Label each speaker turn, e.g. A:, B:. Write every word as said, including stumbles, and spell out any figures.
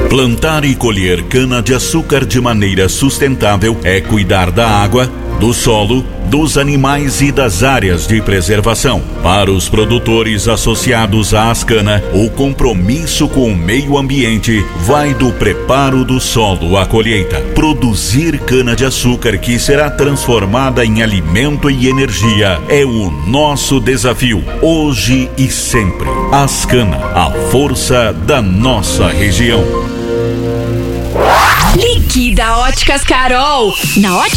A: Plantar e colher cana-de-açúcar de maneira sustentável é cuidar da água, do solo, dos animais e das áreas de preservação. Para os produtores associados à Ascana, o compromisso com o meio ambiente vai do preparo do solo à colheita. Produzir cana-de-açúcar que será transformada em alimento e energia é o nosso desafio, hoje e sempre. Ascana, a força da nossa região.
B: Liquida Óticas Carol. Na Óticas